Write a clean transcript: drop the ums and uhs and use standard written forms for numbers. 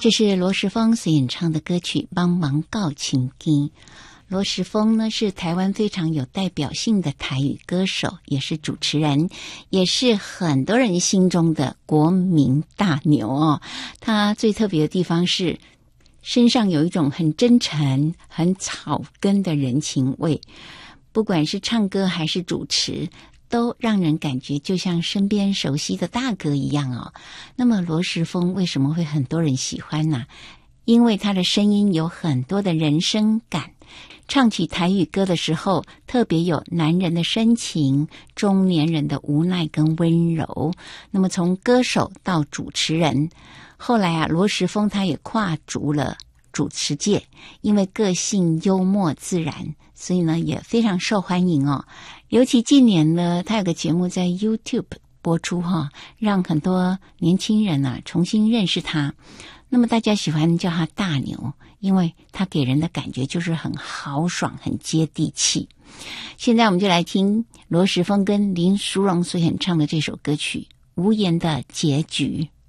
这是罗时丰所演唱的歌曲《帮忙告情歌》。罗时丰呢是台湾非常有代表性的台语歌手，也是主持人，也是很多人心中的国民大牛哦。他最特别的地方是身上有一种很真诚、很草根的人情味，不管是唱歌还是主持，都让人感觉就像身边熟悉的大哥一样哦。那么罗时丰为什么会很多人喜欢呢？因为他的声音有很多的人生感，唱起台语歌的时候特别有男人的深情，中年人的无奈跟温柔。那么从歌手到主持人，后来罗时丰他也跨足了主持界，因为个性幽默自然，所以呢也非常受欢迎哦。尤其近年呢，他有个节目在 YouTube 播出让很多年轻人重新认识他。那么大家喜欢叫他大牛，因为他给人的感觉就是很豪爽，很接地气。现在我们就来听罗时丰跟林淑荣所演唱的这首歌曲《无言的结局》。